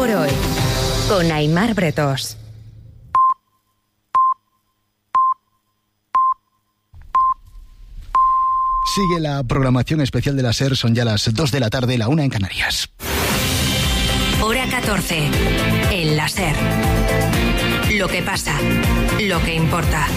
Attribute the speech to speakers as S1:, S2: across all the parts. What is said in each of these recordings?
S1: por hoy, con Aimar Bretos.
S2: Sigue la programación especial de la SER, son ya las 2 de la tarde, la 1 en Canarias.
S1: Hora 14, en la SER. Lo que pasa, lo que importa.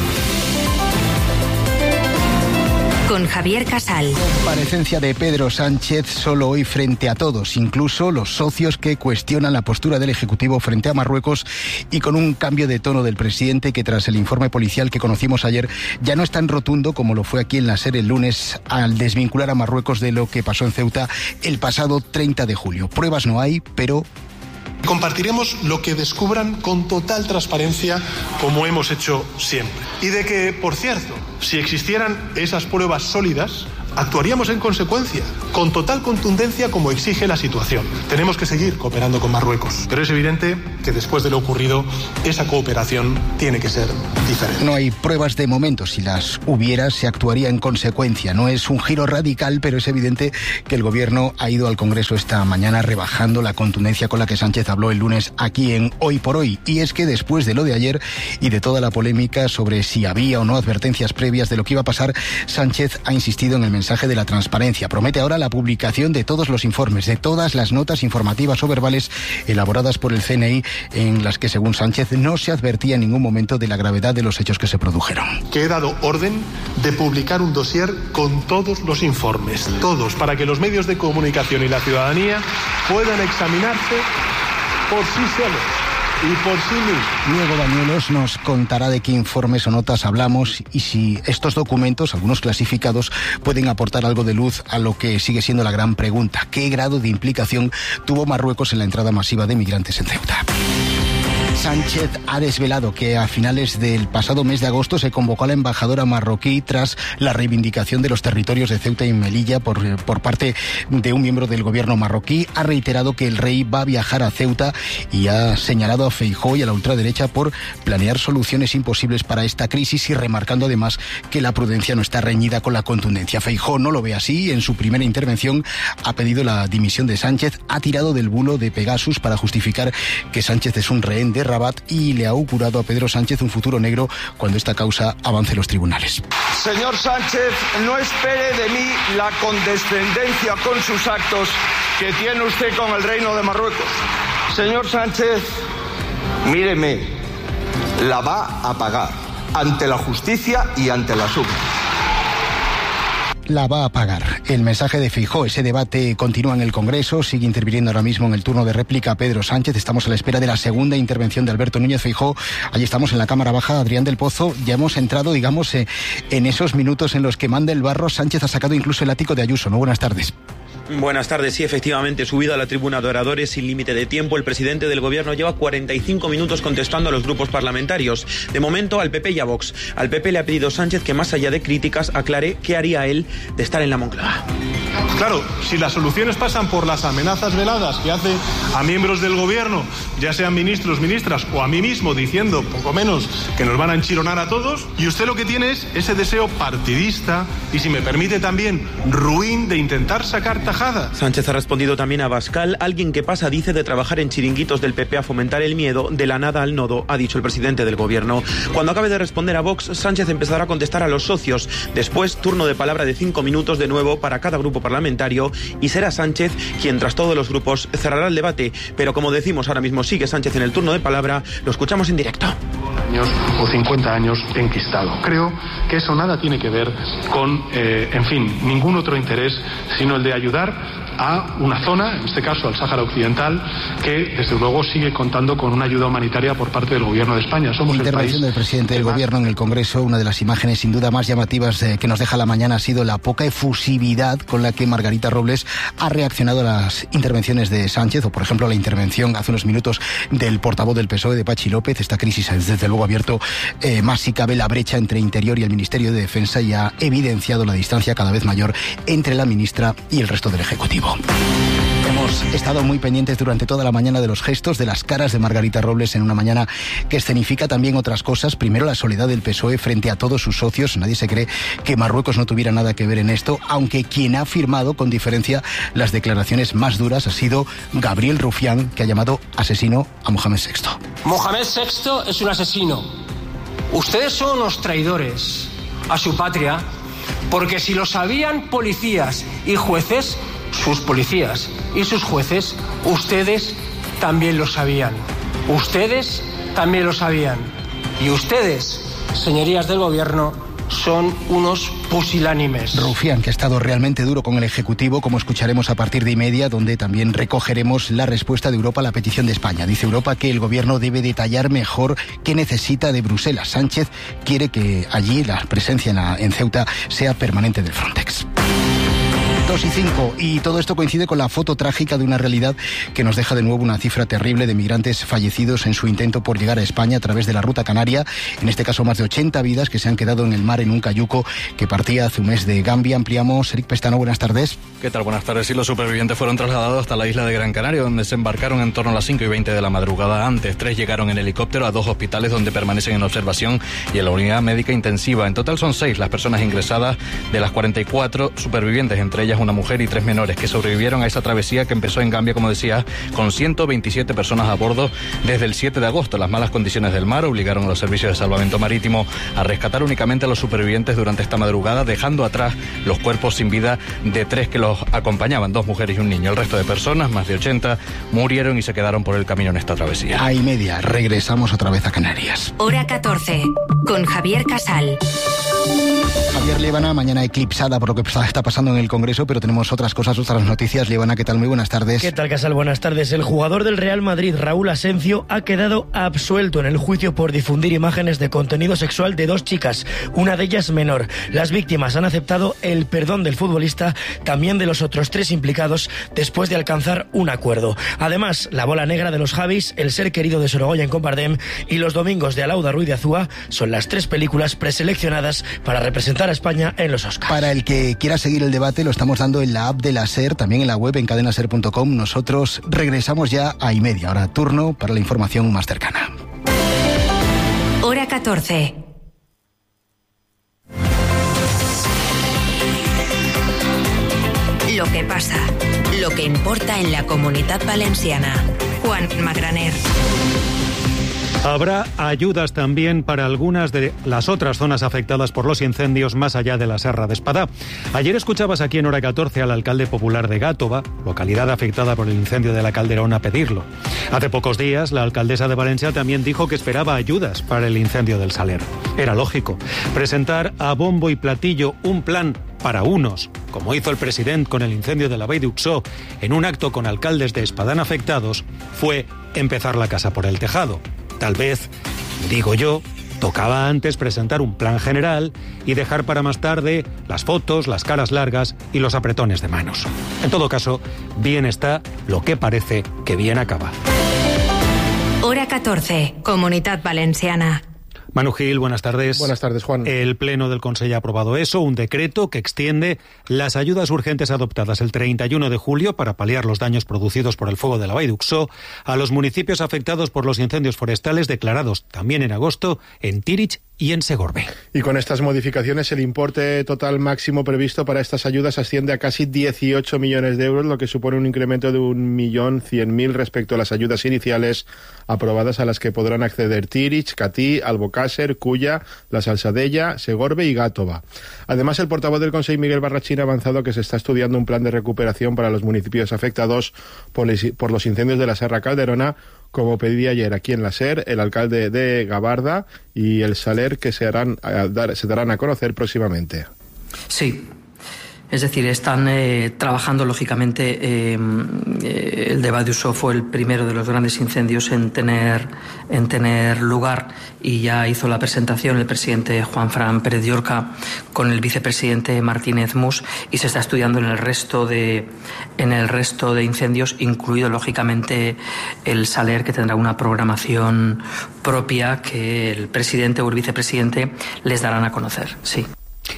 S1: Con Javier Casal.
S2: Comparecencia de Pedro Sánchez solo hoy frente a todos, incluso los socios que cuestionan la postura del Ejecutivo frente a Marruecos, y con un cambio de tono del presidente que, tras el informe policial que conocimos ayer, ya no es tan rotundo como lo fue aquí en la SER el lunes al desvincular a Marruecos de lo que pasó en Ceuta el pasado 30 de julio. Pruebas no hay, pero...
S3: Compartiremos lo que descubran con total transparencia, como hemos hecho siempre. Y de que, por cierto, si existieran esas pruebas sólidas, actuaríamos en consecuencia, con total contundencia como exige la situación. Tenemos que seguir cooperando con Marruecos, pero es evidente que después de lo ocurrido, esa cooperación tiene que ser diferente.
S2: No hay pruebas de momento. Si las hubiera, se actuaría en consecuencia. No es un giro radical, pero es evidente que el Gobierno ha ido al Congreso esta mañana rebajando la contundencia con la que Sánchez habló el lunes aquí en Hoy por Hoy. Y es que después de lo de ayer y de toda la polémica sobre si había o no advertencias previas de lo que iba a pasar, Sánchez ha insistido en el mensaje de la transparencia. Promete ahora la publicación de todos los informes, de todas las notas informativas o verbales elaboradas por el CNI, en las que, según Sánchez, no se advertía en ningún momento de la gravedad de los hechos que se produjeron.
S3: Que he dado orden de publicar un dossier con todos los informes, todos, para que los medios de comunicación y la ciudadanía puedan examinarse por sí solos y por sí mismos.
S2: Luego Bañuelos nos contará de qué informes o notas hablamos y si estos documentos, algunos clasificados, pueden aportar algo de luz a lo que sigue siendo la gran pregunta: ¿qué grado de implicación tuvo Marruecos en la entrada masiva de migrantes en Ceuta? Sánchez ha desvelado que a finales del pasado mes de agosto se convocó a la embajadora marroquí tras la reivindicación de los territorios de Ceuta y Melilla por parte de un miembro del gobierno marroquí. Ha reiterado que el rey va a viajar a Ceuta y ha señalado a Feijóo y a la ultraderecha por planear soluciones imposibles para esta crisis, y remarcando además que la prudencia no está reñida con la contundencia. Feijóo no lo ve así. En su primera intervención ha pedido la dimisión de Sánchez, ha tirado del bulo de Pegasus para justificar que Sánchez es un rehén de Rabat y le ha augurado a Pedro Sánchez un futuro negro cuando esta causa avance en los tribunales.
S4: Señor Sánchez, no espere de mí la condescendencia con sus actos que tiene usted con el Reino de Marruecos. Señor Sánchez, míreme, la va a pagar ante la justicia y ante la SUB.
S2: La va a pagar. El mensaje de Feijóo. Ese debate continúa en el Congreso. Sigue interviniendo ahora mismo en el turno de réplica Pedro Sánchez. Estamos a la espera de la segunda intervención de Alberto Núñez Feijóo. Allí estamos en la Cámara Baja. Adrián del Pozo. Ya hemos entrado, digamos, en esos minutos en los que manda el barro. Sánchez ha sacado incluso el ático de Ayuso. ¿No? Buenas tardes.
S5: Buenas tardes. Sí, efectivamente, subido a la tribuna de oradores sin límite de tiempo, el presidente del Gobierno lleva 45 minutos contestando a los grupos parlamentarios. De momento, al PP y a Vox. Al PP le ha pedido Sánchez que, más allá de críticas, aclare qué haría él de estar en la Moncloa.
S3: Claro, si las soluciones pasan por las amenazas veladas que hace a miembros del Gobierno, ya sean ministros, ministras o a mí mismo, diciendo poco menos que nos van a enchironar a todos, y usted lo que tiene es ese deseo partidista y, si me permite también, ruin de intentar sacar tajadas.
S5: Sánchez ha respondido también a Abascal. Alguien que pasa, dice, de trabajar en chiringuitos del PP a fomentar el miedo, de la nada al nodo, ha dicho el presidente del Gobierno. Cuando acabe de responder a Vox, Sánchez empezará a contestar a los socios. Después, turno de palabra de 5 minutos de nuevo para cada grupo parlamentario, y será Sánchez quien, tras todos los grupos, cerrará el debate. Pero, como decimos, ahora mismo sigue Sánchez en el turno de palabra. Lo escuchamos en directo.
S3: Años o 50 años enquistado. Creo que eso nada tiene que ver con, ningún otro interés, sino el de ayudar a una zona, en este caso al Sáhara Occidental, que desde luego sigue contando con una ayuda humanitaria por parte del Gobierno de España. Somos
S2: intervención del presidente del Gobierno en el Congreso. Una de las imágenes sin duda más llamativas que nos deja la mañana ha sido la poca efusividad con la que Margarita Robles ha reaccionado a las intervenciones de Sánchez, o por ejemplo a la intervención hace unos minutos del portavoz del PSOE, de Pachi López. Esta crisis ha desde luego abierto más si cabe la brecha entre Interior y el Ministerio de Defensa, y ha evidenciado la distancia cada vez mayor entre la ministra y el resto del Ejecutivo. Hemos estado muy pendientes durante toda la mañana de los gestos, de las caras de Margarita Robles en una mañana que escenifica también otras cosas. Primero, la soledad del PSOE frente a todos sus socios. Nadie se cree que Marruecos no tuviera nada que ver en esto, aunque quien ha firmado con diferencia las declaraciones más duras ha sido Gabriel Rufián, que ha llamado asesino a Mohamed VI.
S6: Mohamed VI es un asesino. Ustedes son unos traidores a su patria, porque si lo sabían policías y jueces, sus policías y sus jueces, ustedes también lo sabían. Ustedes también lo sabían. Y ustedes, señorías del gobierno, son unos pusilánimes.
S2: Rufián, que ha estado realmente duro con el Ejecutivo, como escucharemos a partir de 1:30, donde también recogeremos la respuesta de Europa a la petición de España. Dice Europa que el gobierno debe detallar mejor qué necesita de Bruselas. Sánchez quiere que allí la presencia en Ceuta sea permanente del Frontex. 2:05, y todo esto coincide con la foto trágica de una realidad que nos deja de nuevo una cifra terrible de migrantes fallecidos en su intento por llegar a España a través de la ruta canaria. En este caso, más de 80 vidas que se han quedado en el mar en un cayuco que partía hace un mes de Gambia. Ampliamos. Eric Pestano, buenas tardes.
S7: ¿Qué tal? Buenas tardes. Sí, los supervivientes fueron trasladados hasta la isla de Gran Canaria, donde se embarcaron en torno a las 5:20 de la madrugada. Antes, 3 llegaron en helicóptero a 2 hospitales donde permanecen en observación y en la unidad médica intensiva. En total son 6 las personas ingresadas de las 44 supervivientes, entre ellas una mujer y 3 menores, que sobrevivieron a esa travesía que empezó en Gambia, como decía, con 127 personas a bordo desde el 7 de agosto. Las malas condiciones del mar obligaron a los servicios de salvamento marítimo a rescatar únicamente a los supervivientes durante esta madrugada, dejando atrás los cuerpos sin vida de 3 que los acompañaban, 2 mujeres y un niño. El resto de personas, más de 80, murieron y se quedaron por el camino en esta travesía.
S2: 1:30, regresamos otra vez a Canarias.
S1: Hora 14, con Javier Casal.
S2: Javier, Líbana, mañana eclipsada por lo que está pasando en el Congreso, pero tenemos otras cosas, otras noticias. Líbana, ¿qué tal? Muy buenas tardes.
S8: ¿Qué tal, Casal? Buenas tardes. El jugador del Real Madrid, Raúl Asencio, ha quedado absuelto en el juicio por difundir imágenes de contenido sexual de 2 chicas, una de ellas menor. Las víctimas han aceptado el perdón del futbolista, también de los otros 3 implicados, después de alcanzar un acuerdo. Además, La bola negra de los Javis, El ser querido de Sorogoyen con Bardem y Los domingos de Alauda Ruiz de Azúa son las 3 películas preseleccionadas para representar a España en los Oscars.
S2: Para el que quiera seguir el debate, lo estamos dando en la app de la SER, también en la web en cadenaser.com. Nosotros regresamos ya a 1:30. Ahora turno para la información más cercana.
S1: Hora 14. Lo que pasa, lo que importa en la Comunitat Valenciana. Juan Magraner.
S9: Habrá ayudas también para algunas de las otras zonas afectadas por los incendios más allá de la Serra de Espadá. Ayer escuchabas aquí en Hora 14 al alcalde popular de Gàtova, localidad afectada por el incendio de la Calderona, pedirlo. Hace pocos días, la alcaldesa de Valencia también dijo que esperaba ayudas para el incendio del Saler. Era lógico. Presentar a bombo y platillo un plan para unos, como hizo el presidente con el incendio de la Vall d'Uixó, en un acto con alcaldes de Espadán afectados, fue empezar la casa por el tejado. Tal vez, digo yo, tocaba antes presentar un plan general y dejar para más tarde las fotos, las caras largas y los apretones de manos. En todo caso, bien está lo que parece que bien acaba.
S1: Hora 14, Comunitat Valenciana.
S9: Manu Gil, buenas tardes.
S10: Buenas tardes, Juan.
S9: El Pleno del Consejo ha aprobado eso, un decreto que extiende las ayudas urgentes adoptadas el 31 de julio para paliar los daños producidos por el fuego de la Vall d'Uixó a los municipios afectados por los incendios forestales declarados también en agosto en Tírig y en Segorbe.
S10: Y con estas modificaciones el importe total máximo previsto para estas ayudas asciende a casi 18 millones de euros, lo que supone un incremento de 1.100.000 respecto a las ayudas iniciales aprobadas, a las que podrán acceder Tírig, Catí, Albocàsser, Culla, La Salzadella, Segorbe y Gàtova. Además, el portavoz del Consejo, Miguel Barrachín, ha avanzado que se está estudiando un plan de recuperación para los municipios afectados por los incendios de la Serra Calderona, como pedía ayer aquí en la SER el alcalde de Gabarda y el Saler, que se darán a conocer próximamente.
S11: Sí. Es decir, están trabajando, lógicamente, el de Vall d'Uixó fue el primero de los grandes incendios en tener lugar, y ya hizo la presentación el presidente Juanfran Pérez Llorca con el vicepresidente Martínez Mus, y se está estudiando en el resto de incendios, incluido, lógicamente, el Saler, que tendrá una programación propia que el presidente o el vicepresidente les darán a conocer, sí.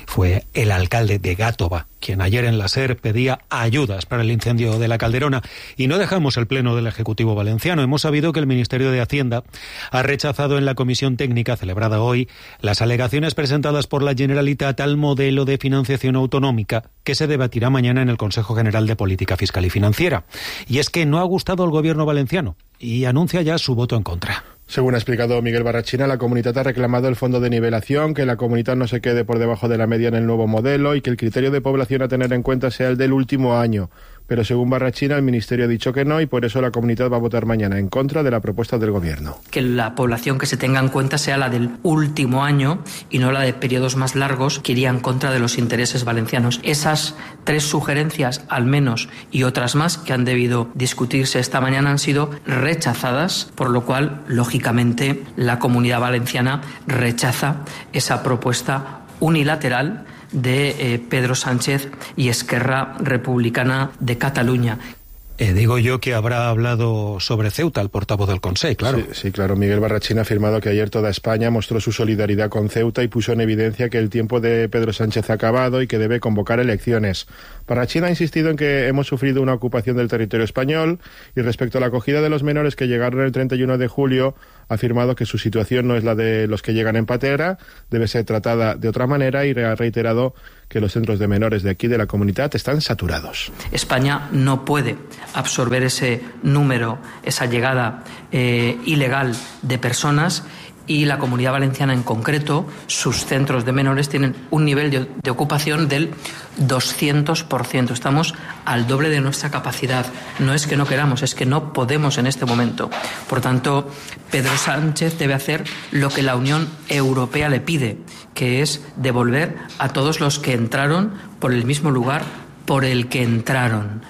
S9: Fue el alcalde de Gátova quien ayer en la SER pedía ayudas para el incendio de la Calderona. Y no dejamos el pleno del Ejecutivo valenciano. Hemos sabido que el Ministerio de Hacienda ha rechazado en la comisión técnica celebrada hoy las alegaciones presentadas por la Generalitat al modelo de financiación autonómica que se debatirá mañana en el Consejo General de Política Fiscal y Financiera. Y es que no ha gustado al gobierno valenciano y anuncia ya su voto en contra.
S10: Según ha explicado Miguel Barrachina, la comunitat ha reclamado el fondo de nivelación, que la comunidad no se quede por debajo de la media en el nuevo modelo y que el criterio de población a tener en cuenta sea el del último año. Pero según Barrachina, el Ministerio ha dicho que no y por eso la comunidad va a votar mañana en contra de la propuesta del Gobierno.
S11: Que la población que se tenga en cuenta sea la del último año y no la de periodos más largos que iría en contra de los intereses valencianos. Esas 3 sugerencias, al menos, y otras más que han debido discutirse esta mañana han sido rechazadas, por lo cual, lógicamente, la Comunidad Valenciana rechaza esa propuesta unilateral de Pedro Sánchez y Esquerra Republicana de Cataluña.
S9: Digo yo que habrá hablado sobre Ceuta el portavoz del Consell, claro.
S10: Sí, claro. Miguel Barrachina ha afirmado que ayer toda España mostró su solidaridad con Ceuta y puso en evidencia que el tiempo de Pedro Sánchez ha acabado y que debe convocar elecciones. Barrachina ha insistido en que hemos sufrido una ocupación del territorio español y respecto a la acogida de los menores que llegaron el 31 de julio ha afirmado que su situación no es la de los que llegan en patera, debe ser tratada de otra manera y ha reiterado que los centros de menores de aquí de la comunidad están saturados.
S11: España no puede absorber ese número, esa llegada ilegal de personas y la Comunidad Valenciana en concreto, sus centros de menores tienen un nivel de ocupación del 200%. Estamos al doble de nuestra capacidad. No es que no queramos, es que no podemos en este momento. Por tanto, Pedro Sánchez debe hacer lo que la Unión Europea le pide, que es devolver a todos los que entraron por el mismo lugar por el que entraron.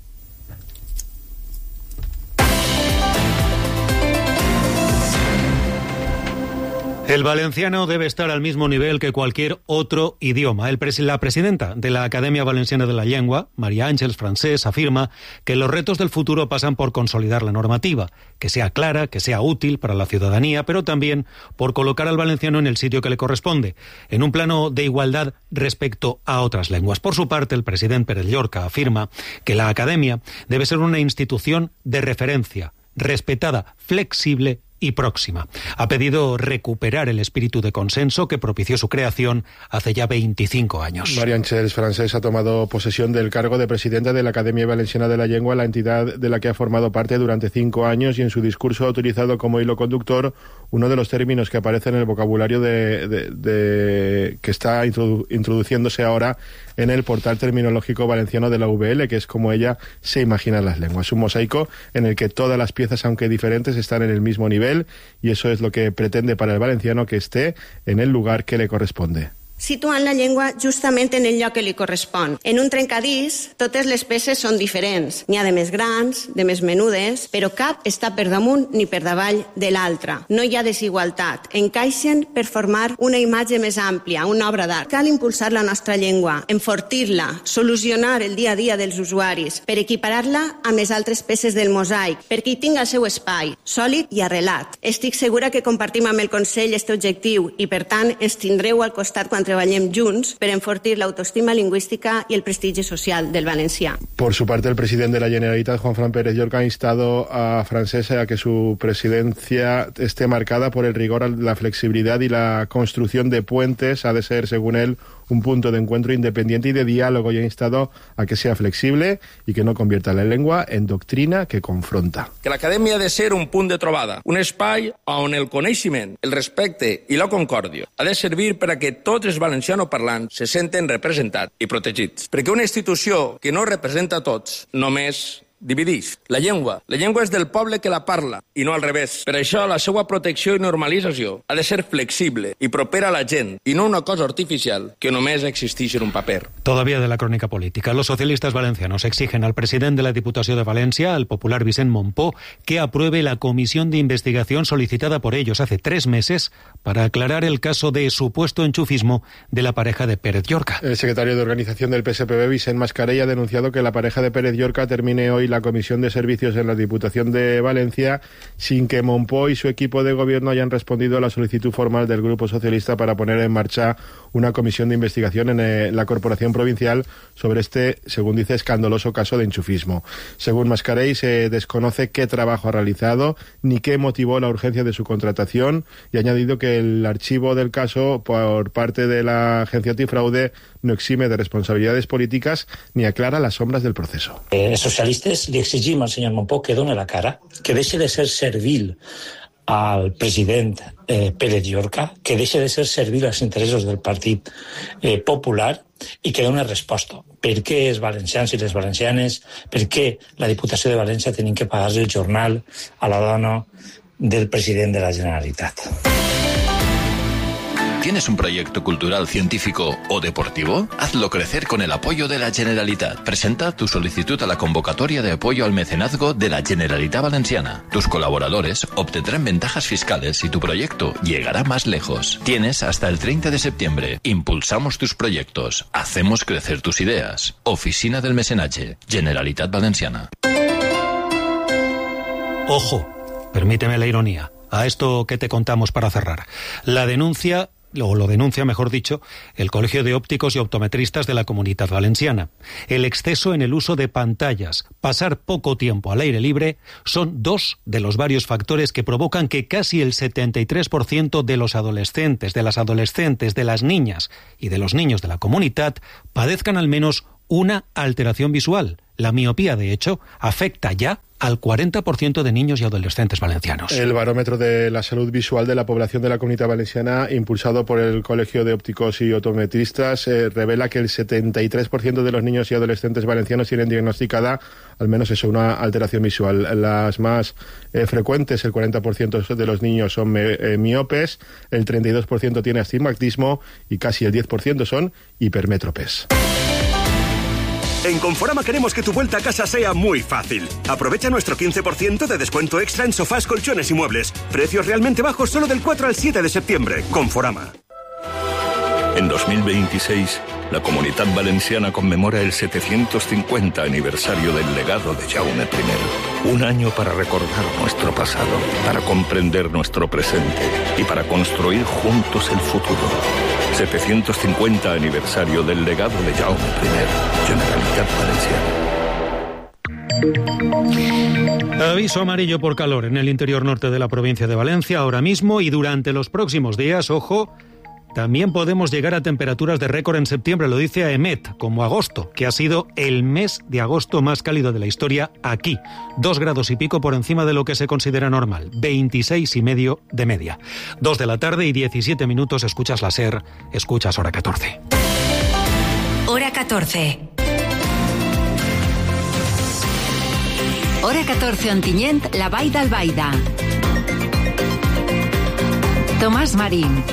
S9: El valenciano debe estar al mismo nivel que cualquier otro idioma. La presidenta de la Academia Valenciana de la Llengua, María Ángeles Francés, afirma que los retos del futuro pasan por consolidar la normativa, que sea clara, que sea útil para la ciudadanía, pero también por colocar al valenciano en el sitio que le corresponde, en un plano de igualdad respecto a otras lenguas. Por su parte, el presidente Pérez Llorca afirma que la Academia debe ser una institución de referencia, respetada, flexible y próxima. Ha pedido recuperar el espíritu de consenso que propició su creación hace ya 25 años.
S10: María Ángeles Francés ha tomado posesión del cargo de presidenta de la Academia Valenciana de la Llengua, la entidad de la que ha formado parte durante 5 años, y en su discurso ha utilizado como hilo conductor uno de los términos que aparece en el vocabulario que está introduciéndose ahora en el portal terminológico valenciano de la VL, que es como ella se imagina las lenguas. Un mosaico en el que todas las piezas, aunque diferentes, están en el mismo nivel, y eso es lo que pretende para el valenciano, que esté en el lugar que le corresponde.
S12: Situant la llengua justament en el lloc que li correspon. En un trencadís, totes les peces són diferents. N'hi ha de més grans, de més menudes, però cap està per damunt ni per davall de l'altra. No hi ha desigualtat. Encaixen per formar una imatge més àmplia, una obra d'art. Cal impulsar la nostra llengua, enfortir-la, solucionar el dia a dia dels usuaris, per equiparar-la amb les altres peces del mosaic, perquè hi tingui el seu espai, sòlid i arrelat. Estic segura que compartim amb el Consell este objectiu i, per tant, ens tindreu al costat quan treballem junts per enfortir la autoestima lingüística y el prestigio social del valencià.
S10: Por su parte, el presidente de la Generalitat, Juan Fran Pérez Llorca, ha instado a Francés a que su presidencia esté marcada por el rigor, la flexibilidad y la construcción de puentes. Ha de ser, según él, un punto de encuentro independiente y de diálogo, y ha instado a que sea flexible y que no convierta la lengua en doctrina que confronta.
S13: Que l'Acadèmia ha de ser un punt de trobada, un espai on el coneixement, el respecte i la concòrdia ha de servir per a que tots els valencianoparlants se senten representats i protegits. Perquè una institució que no representa a tots només divideix. La llengua és del poble que la parla i no al revés. Per això la seva protecció i normalització ha de ser flexible i propera a la gent i no una cosa artificial que només existeix en un paper.
S9: Todavía de la crónica política. Los socialistas valencianos exigen al presidente de la Diputación de Valencia, al popular Vicent Mompó, que apruebe la comisión de investigación solicitada por ellos hace 3 meses para aclarar el caso de supuesto enchufismo de la pareja de Pérez Llorca.
S10: El secretario de organización del PSPB, Vicent Mascarell, ha denunciado que la pareja de Pérez Llorca termine hoy la Comisión de Servicios en la Diputación de Valencia, sin que Monpó y su equipo de gobierno hayan respondido a la solicitud formal del Grupo Socialista para poner en marcha una comisión de investigación en la Corporación Provincial sobre este, según dice, escandaloso caso de enchufismo. Según Mascarell, se desconoce qué trabajo ha realizado ni qué motivó la urgencia de su contratación, y ha añadido que el archivo del caso por parte de la agencia antifraude no exime de responsabilidades políticas ni aclara las sombras del proceso.
S14: Els socialistes li exigim al senyor Monpó que doni la cara, que deixi de ser servil al president Pérez Llorca, que deixi de ser servil als interessos del Partit Popular i que doni resposta. Per què els valencians i les valencianes, per què la Diputació de València tenim que pagar el jornal a la dona del president de la Generalitat.
S15: ¿Tienes un proyecto cultural, científico o deportivo? Hazlo crecer con el apoyo de la Generalitat. Presenta tu solicitud a la convocatoria de apoyo al mecenazgo de la Generalitat Valenciana. Tus colaboradores obtendrán ventajas fiscales y tu proyecto llegará más lejos. Tienes hasta el 30 de septiembre. Impulsamos tus proyectos. Hacemos crecer tus ideas. Oficina del Mecenatge. Generalitat Valenciana.
S9: Ojo, permíteme la ironía, a esto que te contamos para cerrar. La denuncia, o lo denuncia, mejor dicho, el Colegio de Ópticos y Optometristas de la Comunitat Valenciana. El exceso en el uso de pantallas, pasar poco tiempo al aire libre, son dos de los varios factores que provocan que casi el 73% de los adolescentes, de las adolescentes, de las niñas y de los niños de la comunidad padezcan al menos una alteración visual. La miopía, de hecho, afecta ya al 40% de niños y adolescentes valencianos.
S10: El barómetro de la salud visual de la población de la Comunidad Valenciana, impulsado por el Colegio de Ópticos y Optometristas, revela que el 73% de los niños y adolescentes valencianos tienen diagnosticada al menos eso, una alteración visual. Las más frecuentes, el 40% de los niños son miopes, el 32% tiene astigmatismo y casi el 10% son hipermétropes.
S16: En Conforama queremos que tu vuelta a casa sea muy fácil. Aprovecha nuestro 15% de descuento extra en sofás, colchones y muebles. Precios realmente bajos solo del 4 al 7 de septiembre. Conforama.
S17: En 2026, la Comunitat Valenciana conmemora el 750 aniversario del legado de Jaume I. Un año para recordar nuestro pasado, para comprender nuestro presente y para construir juntos el futuro. 750 aniversario del legado de Jaume I. Generalitat Valenciana.
S9: Aviso amarillo por calor en el interior norte de la provincia de Valencia ahora mismo y durante los próximos días, ojo. También podemos llegar a temperaturas de récord en septiembre, lo dice AEMET, como agosto, que ha sido el mes de agosto más cálido de la historia aquí. 2 grados y pico por encima de lo que se considera normal, 26,5 de media. 2 de la tarde y 17 minutos, escuchas la SER, escuchas Hora 14.
S1: Hora 14. Hora 14 Ontinyent, la Vall d'Albaida. Tomàs Marín.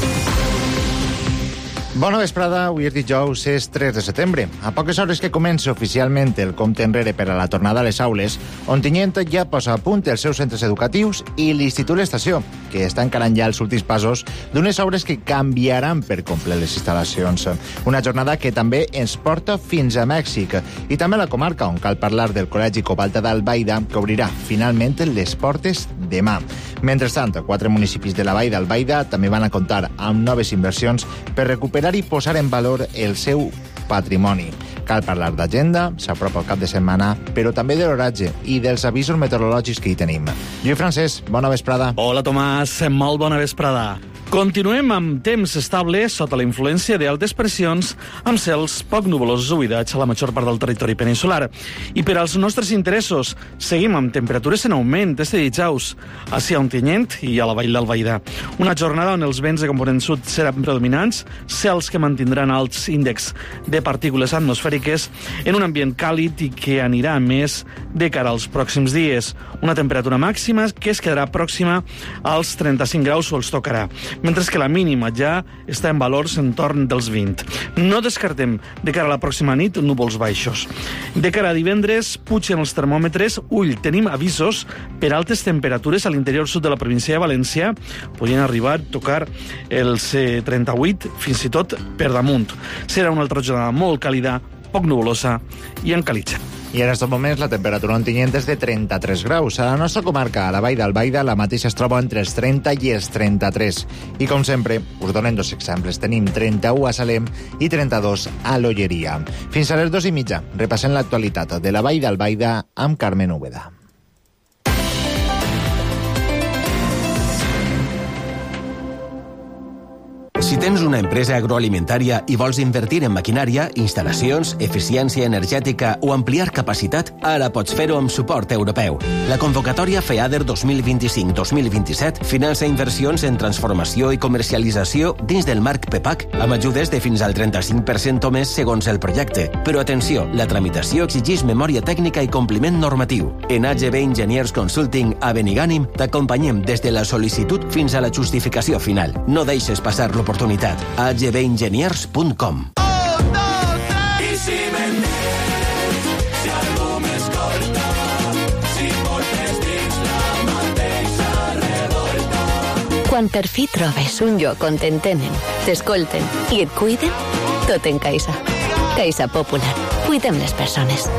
S18: Bona vesprada, avui és dijous, és 3 de setembre. A poques hores que comença oficialment el compte enrere per a la tornada a les aules, Ontinyent ja posa a punt els seus centres educatius i l'Institut L'Estació, que està encarant ja els últims passos d'unes obres que canviaran per complet les instal·lacions. Una jornada que també ens porta fins a Mèxic i també a la comarca, on cal parlar del Col·legi Covalta d'Albaida, que obrirà finalment les portes demà. Mentrestant, 4 municipis de la Vall d'Albaida també van a comptar amb noves inversions per recuperar i posar en valor el seu patrimoni. Cal parlar d'agenda, s'apropa el cap de setmana, però també de l'oratge i dels avisos meteorològics que hi tenim. Lluís Francesc, bona vesprada.
S19: Hola, Tomàs, molt bona vesprada. Continuem amb temps estable sota la influència d'altes pressions, amb cels poc nuvolosos o huidats a la major part del territori peninsular. I per als nostres interessos, seguim amb temperatures en augment este dijous, a Ontinyent i a la Vall d'Albaida. Una jornada on els vents de component sud seran predominants, cels que mantindran alts índexs de partícules atmosfèriques en un ambient càlid i que anirà més de cara als pròxims dies. Una temperatura màxima que es quedarà pròxima als 35 graus o els tocarà, mentre que la mínima ja està en valors entorn dels 20. No descartem de cara a la pròxima nit núvols baixos. De cara a divendres, pugen els termòmetres. Ull, tenim avisos per altes temperatures a l'interior sud de la província de València. Podrien arribar a tocar els 38, fins i tot per damunt. Serà una altra jornada molt càlida, poc nuvolosa i encalitxa.
S18: I en aquests moments la temperatura a Ontinyent és de 33 graus. A la nostra comarca, a la Vall d'Albaida, la mateixa es troba entre els 30 i els 33. I com sempre, us donem dos exemples. Tenim 31 a Salem i 32 a l'Olleria. Fins a les 2:30, repassem l'actualitat de la Vall d'Albaida amb Carmen Úbeda.
S20: Si tens una empresa agroalimentària i vols invertir en maquinària, instal·lacions, eficiència energètica o ampliar capacitat, ara pots fer-ho amb suport europeu. La convocatòria FEADER 2025-2027 finança inversions en transformació i comercialització dins del marc PEPAC, amb ajudes de fins al 35% o més segons el projecte. Però atenció, la tramitació exigeix memòria tècnica i compliment normatiu. En AGB Engineers Consulting a Benigànim t'acompanyem des de la sol·licitud fins a la justificació final. No deixes passar l'oportunitat. agbengeniers.com.
S21: Quan per fi trobes un lloc on t'entenen, t'escolten i et cuiden, tot en Caixa. Caixa Popular. Cuidem les persones.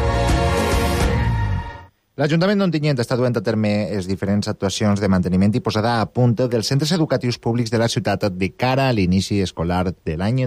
S18: L'Ajuntament d'Ontinyent està duent a terme les diferents actuacions de manteniment i posada a punt dels centres educatius públics de la ciutat de cara a l'inici escolar de l'any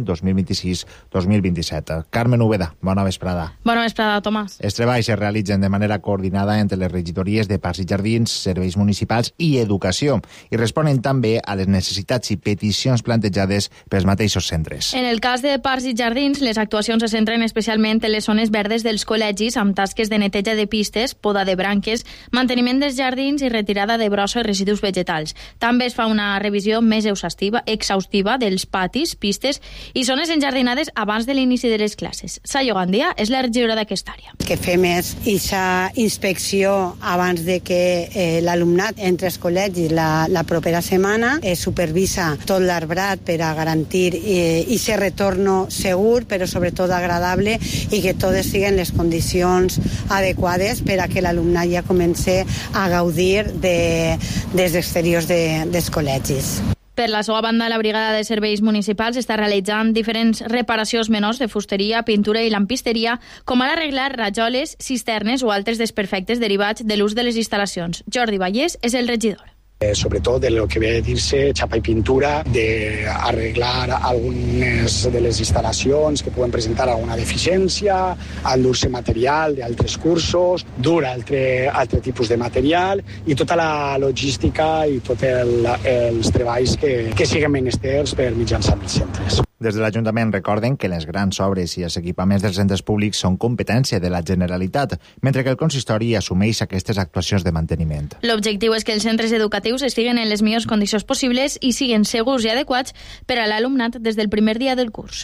S18: 2026-2027. Carmen Úbeda, bona vesprada.
S22: Bona vesprada, Tomàs.
S18: Els treballs es realitzen de manera coordinada entre les regidories de Parcs i Jardins, Serveis Municipals i Educació i responen també a les necessitats i peticions plantejades pels mateixos centres.
S22: En el cas de Parcs i Jardins, les actuacions se centren especialment en les zones verdes dels col·legis amb tasques de neteja de pistes, poda de branques, manteniment dels jardins i retirada de brossa i residus vegetals. També es fa una revisió més exhaustiva dels patis, pistes i zones enjardinades abans de l'inici de les classes. Sayo Gandia és la regidora d'aquesta àrea.
S23: Que fem és aquesta inspecció abans de que l'alumnat entre els col·legis la propera setmana, supervisa tot l'arbrat per a garantir aquest retorn segur, però sobretot agradable i que totes siguin les condicions adequades per a que l'alumnat ja comença a gaudir dels exteriors dels col·legis.
S22: Per la seva banda, la Brigada de Serveis Municipals està realitzant diferents reparacions menors de fusteria, pintura i lampisteria, com ara arreglar rajoles, cisternes o altres desperfectes derivats de l'ús de les instal·lacions. Jordi Vallès és el regidor.
S24: Sobre todo de lo que ve a decirse chapa y pintura, de arreglar algunes de les instal·lacions que poden presentar alguna deficiència, endur-se material d'altres cursos, dur altre tipus de material i tota la logística i tots els treballs que siguen menesters per mitjançant els centres.
S18: Des de l'Ajuntament recorden que les grans obres i els equipaments dels centres públics són competència de la Generalitat, mentre que el consistori assumeix aquestes actuacions de manteniment.
S22: L'objectiu és que els centres educatius estiguen en les millors condicions possibles i siguin segurs i adequats per a l'alumnat des del primer dia del curs.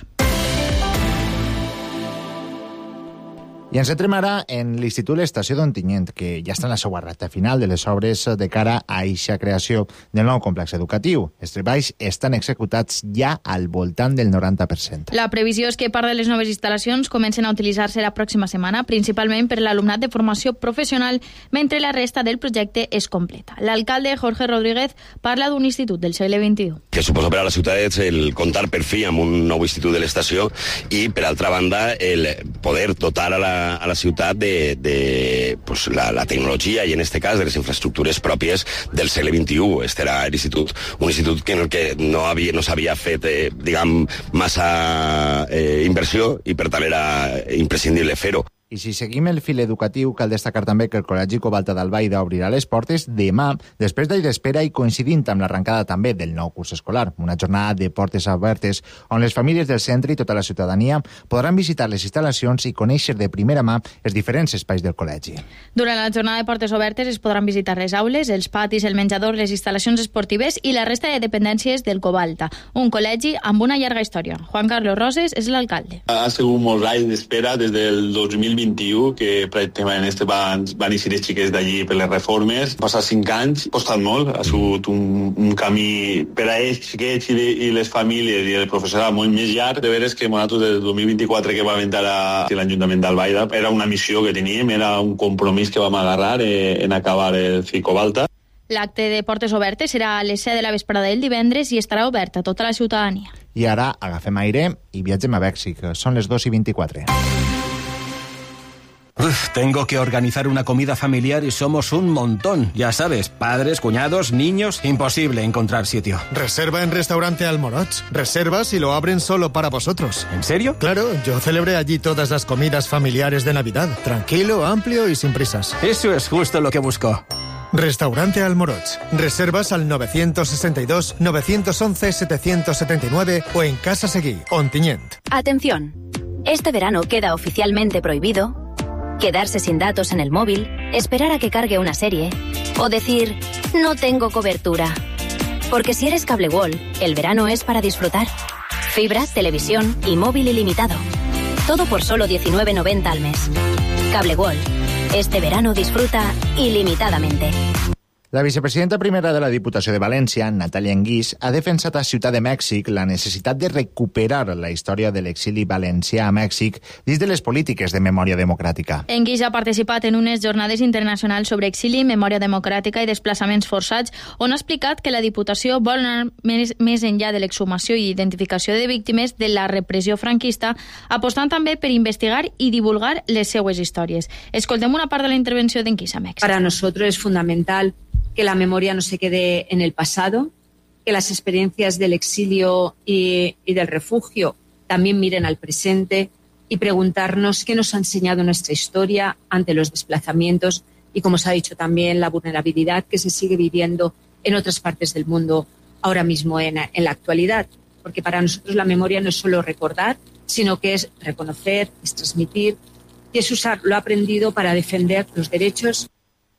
S18: I ens centrem ara en l'Institut L'Estació d'Ontinyent, que ja està en la seva recta final de les obres de cara a eixa creació del nou complex educatiu. Els treballs estan executats ja al voltant del 90%.
S22: La previsió és que part de les noves instal·lacions comencen a utilitzar-se la pròxima setmana, principalment per l'alumnat de formació professional, mentre la resta del projecte és completa. L'alcalde Jorge Rodríguez parla d'un institut del segle XXI.
S25: Que suposa per a la ciutat és el comptar per fi amb un nou institut de l'estació i, per altra banda, el poder dotar a la ciutat de pues, la tecnologia i, en aquest cas, de les infraestructures pròpies del segle XXI. Este era l'institut, un institut en el que no s'havia fet, massa inversió i, per tant, era imprescindible fer-ho.
S18: I si seguim el fil educatiu, cal destacar també que el Col·legi Covalta d'Albaida obrirà les portes demà, després d'ahir d'espera i coincidint amb l'arrencada també del nou curs escolar. Una jornada de portes obertes on les famílies del centre i tota la ciutadania podran visitar les instal·lacions i conèixer de primera mà els diferents espais del col·legi.
S22: Durant la jornada de portes obertes es podran visitar les aules, els patis, el menjador, les instal·lacions esportives i la resta de dependències del Covalta, un col·legi amb una llarga història. Juan Carlos Roses és l'alcalde.
S26: Ha sigut molts anys d'espera des del 2021, que pràcticament van eixir els xiquets d'allí per les reformes. Passat 5 anys, ha costat molt, ha sigut un camí per a ells, xiquets i les famílies i el professorat molt més llarg. De veres que nosaltres des del 2024 que va aventar l'Ajuntament d'Albaida era una missió que teníem, era un compromís que vam agarrar en acabar el Covalta.
S22: L'acte de portes obertes serà a les 7 de la vesprada del divendres i estarà obert a tota la ciutadania.
S18: I ara agafem aire i viatgem a Mèxic. Són les 2:24.
S20: Tengo que organizar una comida familiar y somos un montón. Ya sabes, padres, cuñados, niños, imposible encontrar sitio.
S3: Reserva en Restaurante Almoroch. Reservas y lo abren solo para vosotros.
S20: ¿En serio?
S3: Claro, yo celebré allí todas las comidas familiares de Navidad. Tranquilo, amplio y sin prisas.
S20: Eso es justo lo que busco.
S3: Restaurante Almoroch. Reservas al 962-911-779 o en Casa Seguí, Ontinyent.
S4: Atención. Este verano queda oficialmente prohibido quedarse sin datos en el móvil, esperar a que cargue una serie o decir, no tengo cobertura. Porque si eres Cable World, el verano es para disfrutar. Fibra, televisión y móvil ilimitado. Todo por solo 19,90 al mes. Cable World. Este verano disfruta ilimitadamente.
S18: La vicepresidenta primera de la Diputació de València, Natàlia Anguís, ha defensat a Ciutat de Mèxic la necessitat de recuperar la història de l'exili valencià a Mèxic dins de les polítiques de memòria democràtica.
S22: Anguís ha participat en unes jornades internacionals sobre exili, memòria democràtica i desplaçaments forçats, on ha explicat que la Diputació vol anar més enllà de l'exhumació i identificació de víctimes de la repressió franquista, apostant també per investigar i divulgar les seues històries. Escoltem una part de la intervenció d'Anguís a Mèxic.
S5: Para nosotros es fundamental que la memoria no se quede en el pasado, que las experiencias del exilio y del refugio también miren al presente y preguntarnos qué nos ha enseñado nuestra historia ante los desplazamientos y, como se ha dicho también, la vulnerabilidad que se sigue viviendo en otras partes del mundo ahora mismo en la actualidad. Porque para nosotros la memoria no es solo recordar, sino que es reconocer, es transmitir y es usar lo aprendido para defender los derechos.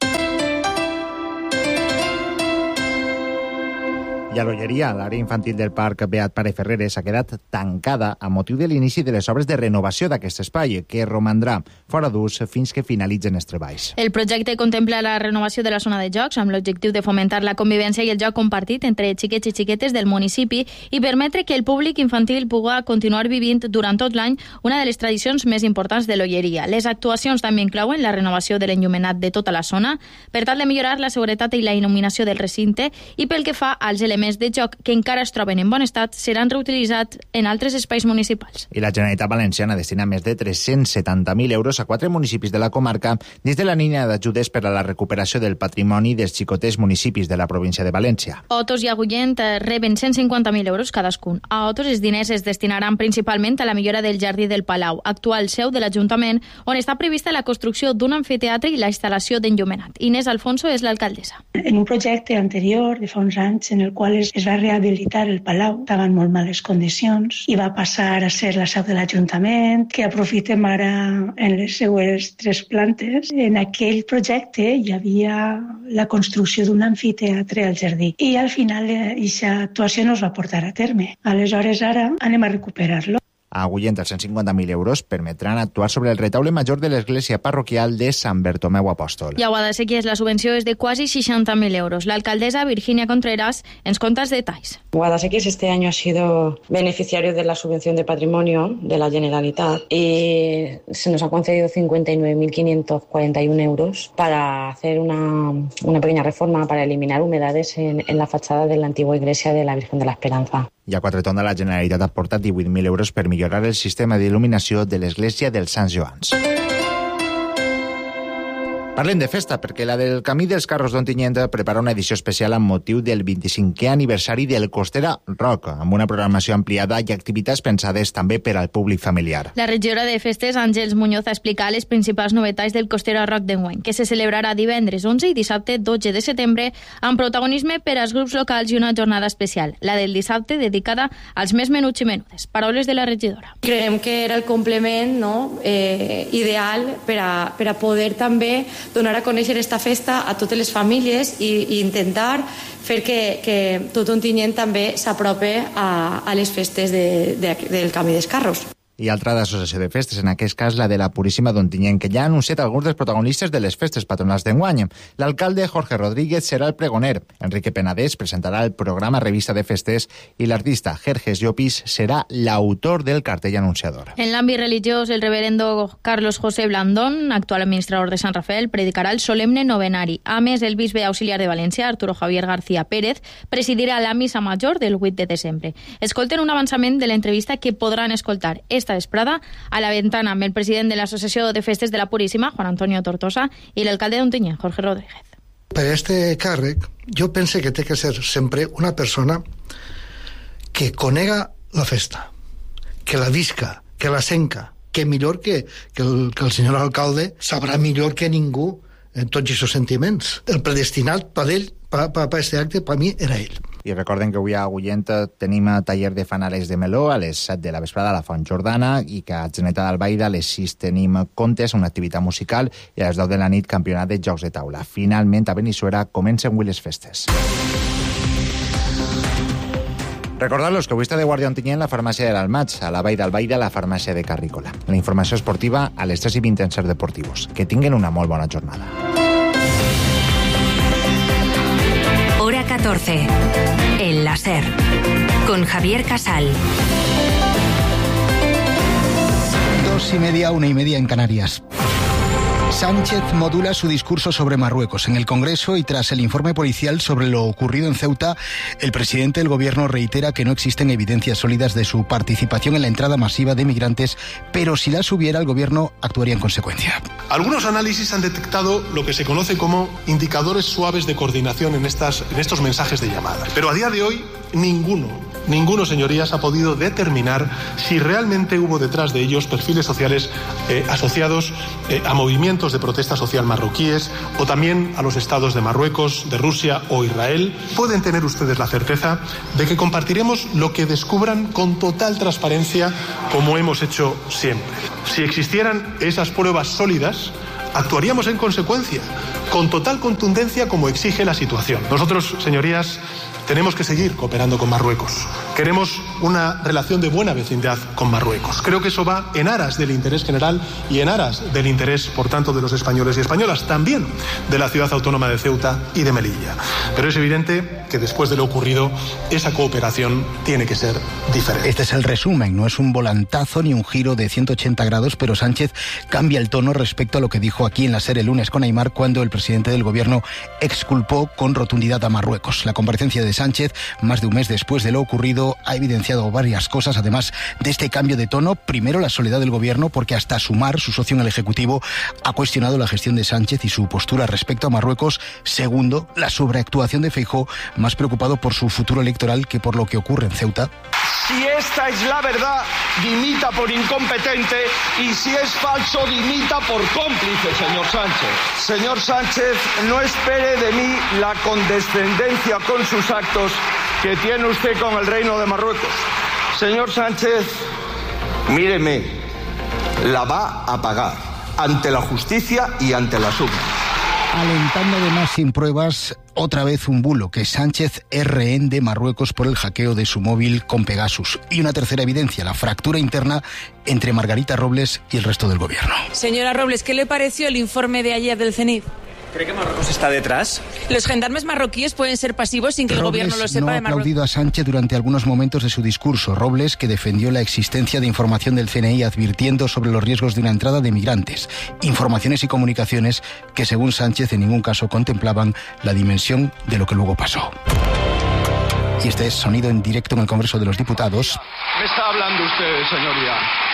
S18: I a l'Olleria, l'àrea infantil del Parc Beat Pare Ferreres ha quedat tancada a motiu de l'inici de les obres de renovació d'aquest espai, que romandrà fora d'ús fins que finalitzen els treballs.
S22: El projecte contempla la renovació de la zona de jocs amb l'objectiu de fomentar la convivència i el joc compartit entre xiquets i xiquetes del municipi i permetre que el públic infantil pugui continuar vivint durant tot l'any una de les tradicions més importants de l'Olleria. Les actuacions també inclouen la renovació de l'enllumenat de tota la zona per tal de millorar la seguretat i la il·luminació del recinte i pel que fa als elements de joc que encara es troben en bon estat seran reutilitzats en altres espais municipals.
S18: I la Generalitat Valenciana destina més de 370.000 euros a 4 municipis de la comarca dins de la línia d'ajudes per a la recuperació del patrimoni dels xicoters municipis de la província de València.
S22: Otos i Agullent reben 150.000 euros cadascun. A Otos els diners es destinaran principalment a la millora del Jardí del Palau, actual seu de l'Ajuntament, on està prevista la construcció d'un amfiteatre i la instal·lació d'enllumenat. Inés Alfonso és l'alcaldessa.
S6: En un projecte anterior, de fa uns anys, en el qual es va rehabilitar el Palau, estava en molt males condicions i va passar a ser la seu de l'Ajuntament, que aprofitem ara en les seues 3 plantes. En aquell projecte hi havia la construcció d'un amfiteatre al jardí i al final aquesta actuació no es va portar a terme. Aleshores ara anem a recuperar-lo.
S18: A Agullent, els 150.000 euros permetran actuar sobre el retaule major de l'església parroquial de Sant Bartomeu Apòstol.
S22: I a Guadasséquies la subvenció és de quasi 60.000 euros. L'alcaldesa Virginia Contreras ens conta els detalls.
S7: Guadasséquies este año ha sido beneficiario de la subvención de patrimonio de la Generalitat y se nos ha concedido 59.541 euros para hacer una pequeña reforma para eliminar humedades en la fachada de la antigua iglesia de la Virgen de la Esperanza.
S18: I a Quatretonda la Generalitat ha aportat 18.000 euros per millorar el sistema d'il·luminació de l'església dels Sants Joans. Parlem de festa, perquè la del Camí dels Carros d'Ontinyent prepara una edició especial amb motiu del 25è aniversari del Costera Rock, amb una programació ampliada i activitats pensades també per al públic familiar.
S22: La regidora de Festes, Àngels Muñoz, ha explicat les principals novetats del Costera Rock d'enguany, que se celebrarà divendres 11 i dissabte 12 de setembre, amb protagonisme per als grups locals i una jornada especial, la del dissabte dedicada als més menuts i menudes. Paraules de la regidora.
S8: Creiem que era el complement ideal per a poder també donar a conèixer esta festa a totes les famílies i intentar fer que tot Ontinyent també s'apropi a les festes del Camí dels Carros.
S18: I altra d'associació de festes, en aquest cas la de la Puríssima d'Ontinyent, que ja ha anunciat alguns dels protagonistes de les festes patronals d'enguany. L'alcalde Jorge Rodríguez serà el pregoner, Enrique Penedès presentarà el programa Revista de Festes i l'artista Jerjes Llopis serà l'autor del cartell anunciador.
S22: En l'àmbit religiós, el reverendo Carlos José Blandón, actual administrador de Sant Rafael, predicarà el solemne novenari. A més, el bisbe auxiliar de València, Arturo Javier García Pérez, presidirà la missa major del 8 de desembre. Escolten un avançament de l'entrevista que podran escoltar esta esta vesprada a la ventana amb el president de l'Associació de Festes de la Puríssima, Juan Antonio Tortosa, i l'alcalde d'Ontinyent, Jorge Rodríguez.
S2: Per este càrrec, jo pense que té que ser sempre una persona que conega la festa, que la visca, que la senca, que millor que el senyor alcalde sabrà millor que ningú en tots aquests sentiments. El predestinat per ell, per aquest acte, per mi, era ell.
S18: I recorden que avui a Agullent tenim a taller de fanales de meló a les 7 de la vesprada a la Font Jordana i que a Atzeneta d'Albaida a les 6 tenim contes, una activitat musical i a les 10 de la nit campionat de jocs de taula. Finalment, a Benissuera comencen avui les festes. Recordar-los que avui està de guàrdia Ontinyent la farmàcia de l'Almaig, a la Vall d'Albaida la farmàcia de Carrícola. La informació esportiva a les 3:20 en Ser Deportivos. Que tinguin una molt bona jornada.
S1: Hora 14. El láser. Con Javier Casal.
S11: 2:30, 1:30 en Canarias. Sánchez modula su discurso sobre Marruecos en el Congreso y tras el informe policial sobre lo ocurrido en Ceuta, el presidente del gobierno reitera que no existen evidencias sólidas de su participación en la entrada masiva de migrantes, pero si las hubiera, el gobierno actuaría en consecuencia.
S12: Algunos análisis han detectado lo que se conoce como indicadores suaves de coordinación en estos mensajes de llamada. Pero a día de hoy, ninguno, señorías, ha podido determinar si realmente hubo detrás de ellos perfiles sociales asociados a movimientos de protesta social marroquíes o también a los estados de Marruecos, de Rusia o Israel. Pueden tener ustedes la certeza de que compartiremos lo que descubran con total transparencia, como hemos hecho siempre. Si existieran esas pruebas sólidas, actuaríamos en consecuencia, con total contundencia como exige la situación. Nosotros, señorías, tenemos que seguir cooperando con Marruecos. Queremos una relación de buena vecindad con Marruecos. Creo que eso va en aras del interés general y en aras del interés, por tanto, de los españoles y españolas, también de la ciudad autónoma de Ceuta y de Melilla. Pero es evidente que después de lo ocurrido, esa cooperación tiene que ser diferente.
S11: Este es el resumen, no es un volantazo ni un giro de 180 grados, pero Sánchez cambia el tono respecto a lo que dijo aquí en la SER el lunes con Aimar cuando el presidente del gobierno exculpó con rotundidad a Marruecos. La comparecencia de Sánchez, más de un mes después de lo ocurrido, ha evidenciado varias cosas, además de este cambio de tono. Primero, la soledad del gobierno, porque hasta Sumar, su socio en el Ejecutivo, ha cuestionado la gestión de Sánchez y su postura respecto a Marruecos. Segundo, la sobreactuación de Feijóo, más preocupado por su futuro electoral que por lo que ocurre en Ceuta.
S13: Si esta es la verdad, dimita por incompetente, y si es falso, dimita por cómplice, señor Sánchez. Señor Sánchez, no espere de mí la condescendencia con sus actos que tiene usted con el Reino de Marruecos. Señor Sánchez, míreme, la va a pagar ante la justicia y ante las urnas.
S11: Alentando además sin pruebas otra vez un bulo, que Sánchez es rehén de Marruecos por el hackeo de su móvil con Pegasus. Y una tercera evidencia, la fractura interna entre Margarita Robles y el resto del gobierno.
S14: Señora Robles, ¿qué le pareció el informe de ayer del CENIF?
S15: ¿Cree que Marruecos está detrás?
S14: Los gendarmes marroquíes pueden ser pasivos sin que el gobierno lo sepa de Marruecos.
S11: No ha aplaudido a Sánchez durante algunos momentos de su discurso. Robles, que defendió la existencia de información del CNI advirtiendo sobre los riesgos de una entrada de migrantes. Informaciones y comunicaciones que, según Sánchez, en ningún caso contemplaban la dimensión de lo que luego pasó. Y este es sonido en directo en el Congreso de los Diputados.
S13: ¿Me está hablando usted, señoría?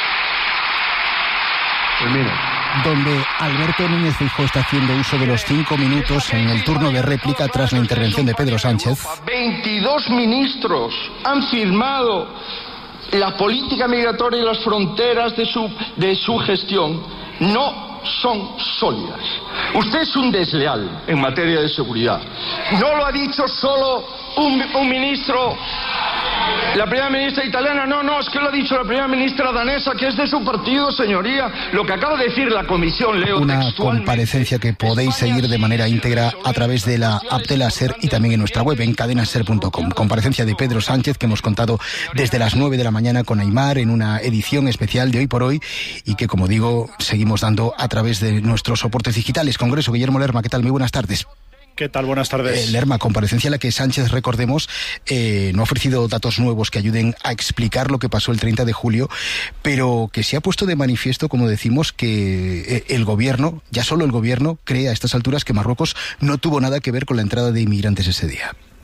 S13: Pues mire,
S11: donde Alberto Núñez Feijóo está haciendo uso de los 5 minutos en el turno de réplica tras la intervención de Pedro Sánchez.
S13: 22 ministros han firmado la política migratoria y las fronteras de su gestión. No son sólidas. Usted es un desleal en materia de seguridad. No lo ha dicho solo un ministro, la primera ministra italiana, no, es que lo ha dicho la primera ministra danesa, que es de su partido, señoría. Lo que acaba de decir la comisión, leo
S11: una comparecencia que podéis seguir de manera íntegra a través de la app de la SER y también en nuestra web, en cadenaser.com. Comparecencia de Pedro Sánchez que hemos contado desde las 9 de la mañana con Aimar en una edición especial de Hoy por Hoy y que, como digo, seguimos dando a través de nuestros soportes digitales. Congreso, Guillermo Lerma, ¿qué tal? Muy buenas tardes.
S27: ¿Qué tal? Buenas tardes.
S11: Lerma, comparecencia en la que Sánchez, recordemos, no ha ofrecido datos nuevos que ayuden a explicar lo que pasó el 30 de julio, pero que se ha puesto de manifiesto, como decimos, que el gobierno, ya solo el gobierno, cree a estas alturas que Marruecos no tuvo nada que ver con la entrada de inmigrantes ese día.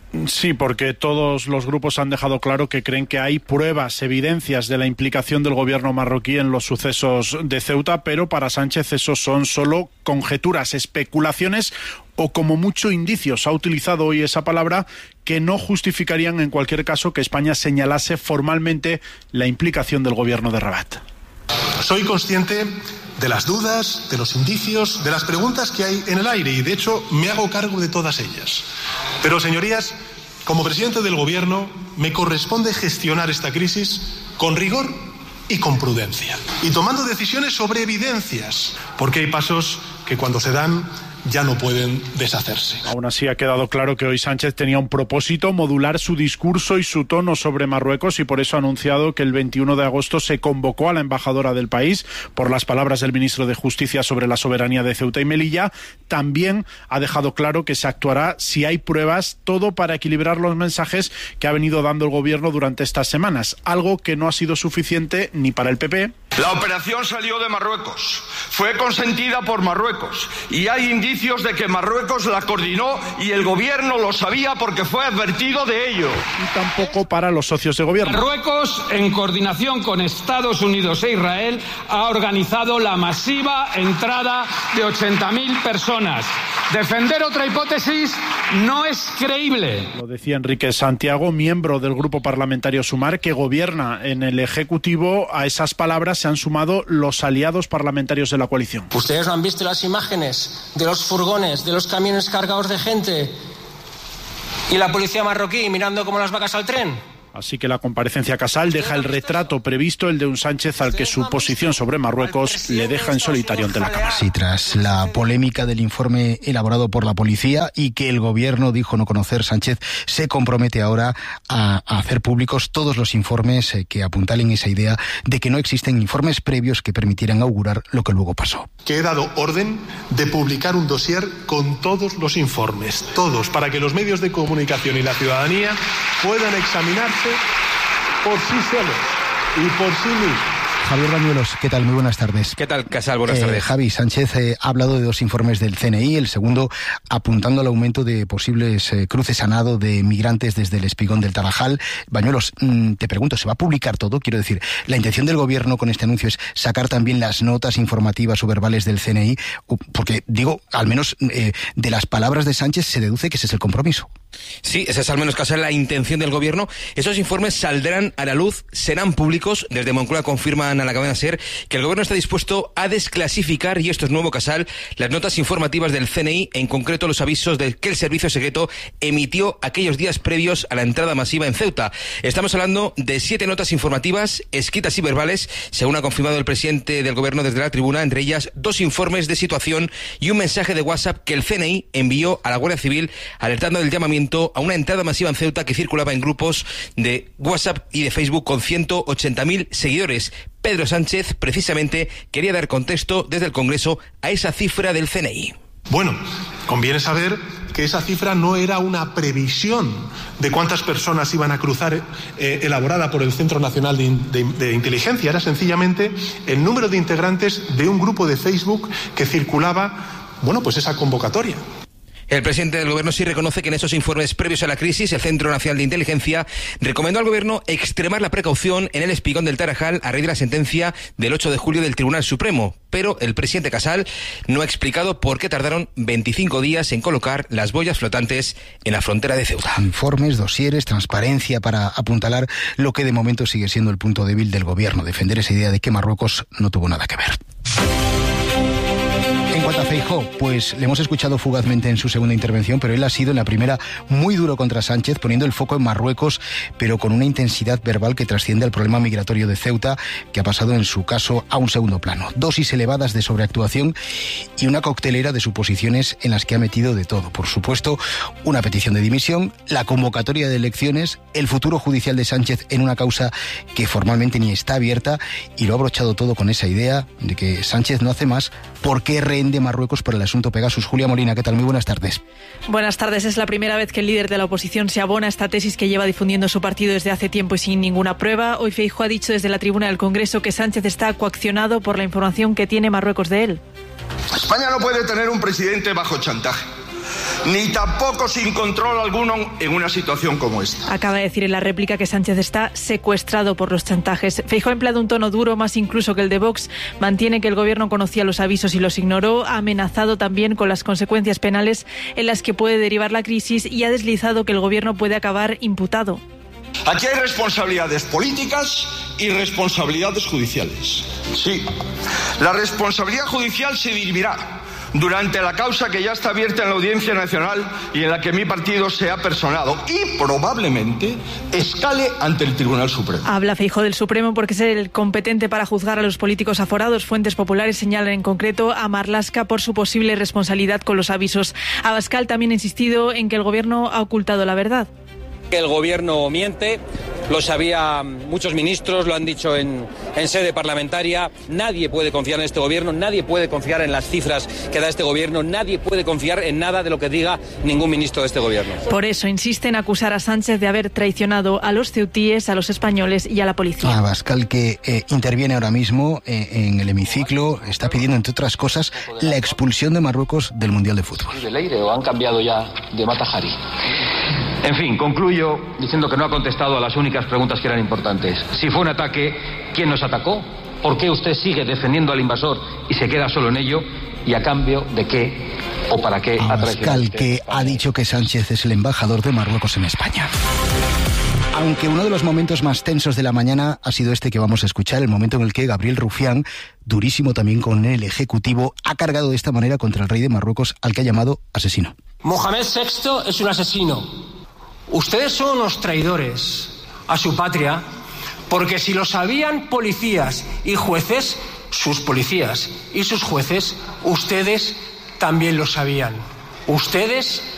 S9: Sí, porque todos los grupos han dejado claro que creen que hay pruebas, evidencias de la implicación del gobierno marroquí en los sucesos de Ceuta, pero para Sánchez esos son solo conjeturas, especulaciones o como mucho indicios. Ha utilizado hoy esa palabra que no justificarían en cualquier caso que España señalase formalmente la implicación del gobierno de Rabat.
S12: Soy consciente de las dudas, de los indicios, de las preguntas que hay en el aire y de hecho me hago cargo de todas ellas. Pero, señorías, como presidente del Gobierno me corresponde gestionar esta crisis con rigor y con prudencia y tomando decisiones sobre evidencias, porque hay pasos que cuando se dan ya no pueden deshacerse.
S9: Aún así ha quedado claro que hoy Sánchez tenía un propósito: modular su discurso y su tono sobre Marruecos, y por eso ha anunciado que el 21 de agosto se convocó a la embajadora del país por las palabras del ministro de Justicia sobre la soberanía de Ceuta y Melilla. También ha dejado claro que se actuará si hay pruebas, todo para equilibrar los mensajes que ha venido dando el gobierno durante estas semanas, algo que no ha sido suficiente ni para el PP.
S13: La operación salió de Marruecos, fue consentida por Marruecos y hay indicios de que Marruecos la coordinó y el gobierno lo sabía porque fue advertido de ello.
S9: Y tampoco para los socios de gobierno.
S10: Marruecos, en coordinación con Estados Unidos e Israel, ha organizado la masiva entrada de 80.000 personas. Defender otra hipótesis no es creíble.
S9: Lo decía Enrique Santiago, miembro del grupo parlamentario Sumar, que gobierna en el Ejecutivo. A esas palabras se han sumado los aliados parlamentarios de la coalición.
S16: ¿Ustedes no han visto las imágenes de los furgones, de los camiones cargados de gente y la policía marroquí mirando como las vacas al tren?
S9: Así que la comparecencia Casal deja el retrato previsto, el de un Sánchez al que su posición sobre Marruecos le deja en solitario ante la Cámara.
S11: Sí, tras la polémica del informe elaborado por la policía y que el gobierno dijo no conocer, Sánchez se compromete ahora a hacer públicos todos los informes que apuntalen esa idea de que no existen informes previos que permitieran augurar lo que luego pasó.
S12: Que he dado orden de publicar un dossier con todos los informes, todos, para que los medios de comunicación y la ciudadanía puedan examinarse por sí solos y por sí mismos.
S11: Javier Bañuelos, ¿qué tal? Muy buenas tardes.
S17: ¿Qué tal, Casal? Buenas tardes.
S11: Javi, Sánchez ha hablado de 2 informes del CNI, el segundo apuntando al aumento de posibles cruces a nado de migrantes desde el Espigón del Tarajal. Bañuelos, te pregunto, ¿se va a publicar todo? Quiero decir, ¿la intención del gobierno con este anuncio es sacar también las notas informativas o verbales del CNI? Porque, digo, al menos de las palabras de Sánchez se deduce que ese es el compromiso.
S17: Sí, esa es al menos casi la intención del gobierno. Esos informes saldrán a la luz, serán públicos. Desde Moncloa confirman a la cadena SER que el gobierno está dispuesto a desclasificar, y esto es nuevo, Casal, las notas informativas del CNI, en concreto los avisos de que el servicio secreto emitió aquellos días previos a la entrada masiva en Ceuta. Estamos hablando de 7 notas informativas, escritas y verbales, según ha confirmado el presidente del gobierno desde la tribuna, entre ellas 2 informes de situación y un mensaje de WhatsApp que el CNI envió a la Guardia Civil alertando del llamamiento a una entrada masiva en Ceuta que circulaba en grupos de WhatsApp y de Facebook con 180.000 seguidores. Pedro Sánchez, precisamente, quería dar contexto desde el Congreso a esa cifra del CNI.
S12: Bueno, conviene saber que esa cifra no era una previsión de cuántas personas iban a cruzar elaborada por el Centro Nacional de Inteligencia. Era sencillamente el número de integrantes de un grupo de Facebook que circulaba, bueno, pues esa convocatoria.
S17: El presidente del gobierno sí reconoce que en esos informes previos a la crisis, el Centro Nacional de Inteligencia recomendó al gobierno extremar la precaución en el Espigón del Tarajal a raíz de la sentencia del 8 de julio del Tribunal Supremo. Pero el presidente Casal no ha explicado por qué tardaron 25 días en colocar las boyas flotantes en la frontera de Ceuta.
S11: Informes, dosieres, transparencia para apuntalar lo que de momento sigue siendo el punto débil del gobierno, defender esa idea de que Marruecos no tuvo nada que ver. En cuanto a Feijóo, pues le hemos escuchado fugazmente en su segunda intervención, pero él ha sido en la primera muy duro contra Sánchez, poniendo el foco en Marruecos, pero con una intensidad verbal que trasciende al problema migratorio de Ceuta, que ha pasado en su caso a un segundo plano. Dosis elevadas de sobreactuación y una coctelera de suposiciones en las que ha metido de todo. Por supuesto, una petición de dimisión, la convocatoria de elecciones, el futuro judicial de Sánchez en una causa que formalmente ni está abierta, y lo ha abrochado todo con esa idea de que Sánchez no hace más porque rehén de Marruecos por el asunto Pegasus. Julia Molina, ¿qué tal? Muy buenas tardes.
S19: Buenas tardes. Es la primera vez que el líder de la oposición se abona a esta tesis que lleva difundiendo su partido desde hace tiempo y sin ninguna prueba. Hoy Feijóo ha dicho desde la tribuna del Congreso que Sánchez está coaccionado por la información que tiene Marruecos de él.
S13: España no puede tener un presidente bajo chantaje. ni tampoco sin control alguno en una situación como esta.
S19: Acaba de decir en la réplica que Sánchez está secuestrado por los chantajes. Feijóo ha empleado un tono duro, más incluso que el de Vox. Mantiene que el gobierno conocía los avisos y los ignoró. Ha amenazado también con las consecuencias penales en las que puede derivar la crisis y ha deslizado que el gobierno puede acabar imputado.
S13: Aquí hay responsabilidades políticas y responsabilidades judiciales. Sí, la responsabilidad judicial se dirimirá durante la causa que ya está abierta en la Audiencia Nacional y en la que mi partido se ha personado y probablemente escale ante el Tribunal Supremo.
S19: Habla Feijóo del Supremo porque es el competente para juzgar a los políticos aforados. Fuentes populares señalan en concreto a Marlaska por su posible responsabilidad con los avisos. Abascal también ha insistido en que el gobierno ha ocultado la verdad.
S20: El gobierno miente, lo sabían muchos ministros, lo han dicho en sede parlamentaria. Nadie puede confiar en este gobierno, nadie puede confiar en las cifras que da este gobierno, nadie puede confiar en nada de lo que diga ningún ministro de este gobierno.
S19: Por eso insiste en acusar a Sánchez de haber traicionado a los ceutíes, a los españoles y a la policía.
S11: Abascal, que interviene ahora mismo en el hemiciclo, está pidiendo, entre otras cosas, la expulsión de Marruecos del Mundial de Fútbol.
S21: ¿De Leire o han cambiado ya de Matajari?
S10: En fin, concluyo diciendo que no ha contestado a las únicas preguntas que eran importantes. Si fue un ataque, ¿quién nos atacó? ¿Por qué usted sigue defendiendo al invasor y se queda solo en ello? ¿Y a cambio de qué o para qué ha traicionado?
S11: Abascal, que ha dicho que Sánchez es el embajador de Marruecos en España. Aunque uno de los momentos más tensos de la mañana ha sido este que vamos a escuchar, el momento en el que Gabriel Rufián, durísimo también con el Ejecutivo, ha cargado de esta manera contra el rey de Marruecos, al que ha llamado asesino.
S16: Mohamed VI es un asesino. Ustedes son unos traidores a su patria, porque si lo sabían policías y jueces, sus policías y sus jueces, ustedes también lo sabían. Ustedes